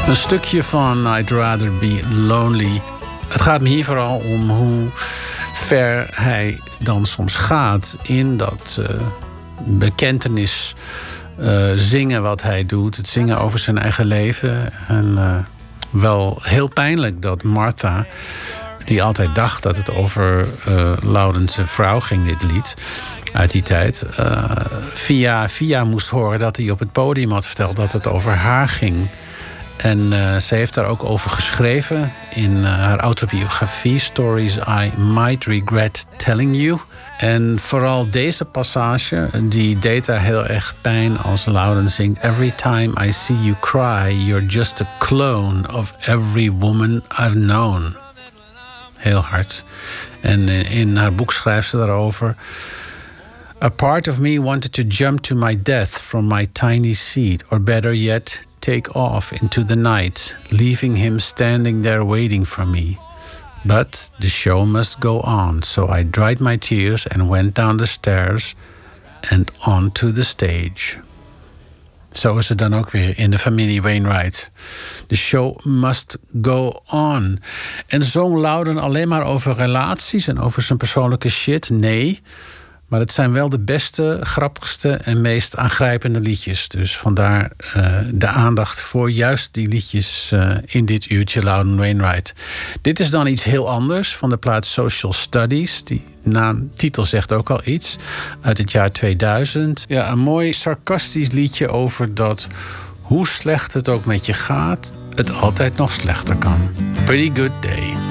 Een stukje van I'd Rather Be Lonely. Het gaat me hier vooral om hoe ver hij dan soms gaat in dat bekentenis zingen wat hij doet. Het zingen over zijn eigen leven. En wel heel pijnlijk dat Martha, die altijd dacht dat het over Loudon zijn vrouw ging, dit lied uit die tijd, via moest horen dat hij op het podium had verteld dat het over haar ging. En ze heeft daar ook over geschreven in haar autobiografie Stories I Might Regret Telling You. En vooral deze passage, die deed haar heel erg pijn als Loudon zingt: Every time I see you cry, you're just a clone of every woman I've known. Heel hard. En in haar boek schrijft ze daarover: A part of me wanted to jump to my death from my tiny seat, or better yet, take off into the night, leaving him standing there waiting for me. But the show must go on, so I dried my tears and went down the stairs and onto the stage. Zo is het dan ook weer in de familie Wainwright. The show must go on. En zong Loudon alleen maar over relaties en over zijn persoonlijke shit? Nee. Maar het zijn wel de beste, grappigste en meest aangrijpende liedjes. Dus vandaar de aandacht voor juist die liedjes in dit uurtje Loudon Wainwright. Dit is dan iets heel anders van de plaat Social Studies. Die titel zegt ook al iets. Uit het jaar 2000. Ja, een mooi sarcastisch liedje over dat, hoe slecht het ook met je gaat, het altijd nog slechter kan. Pretty Good Day.